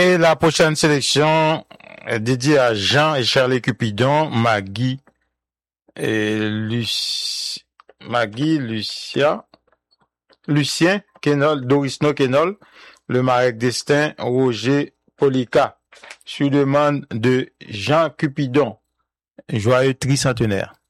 Et la prochaine sélection est dédiée à Jean et Charlie Cupidon, Maggie et Lucien Kenol, Dorisno Kenol, le Marek Destin, Roger Polica, sur demande de Jean Cupidon. Joyeux tricentenaire.